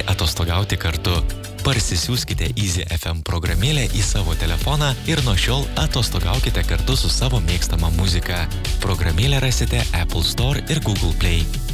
nori atostogauti kartu. Parsisiųskite Easy FM programėlę į savo telefoną ir nuo šiol atostogaukite kartu su savo mėgstama muzika. Programėlę rasite Apple Store ir Google Play.